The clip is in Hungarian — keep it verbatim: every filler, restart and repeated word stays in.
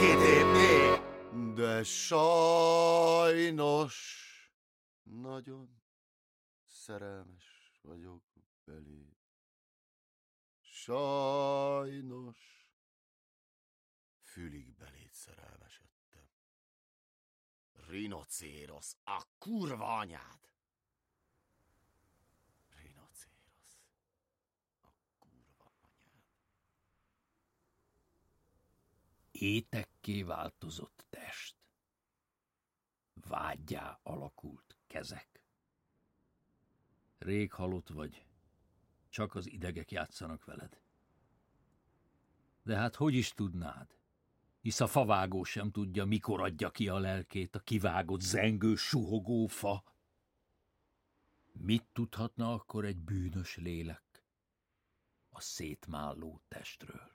kitépni. De sajnos nagyon szerelmes vagyok belé. Sajnos fülig beléd szerelmesedtem. Rinocérosz, a kurva anyád! Rinocérosz, a kurva anyád. Étekké változott test. Vággyá alakult kezek. Rég halott vagy, csak az idegek játszanak veled. De hát hogy is tudnád? Hisz a favágó sem tudja, mikor adja ki a lelkét a kivágott, zengő, suhogó fa. Mit tudhatna akkor egy bűnös lélek a szétmálló testről?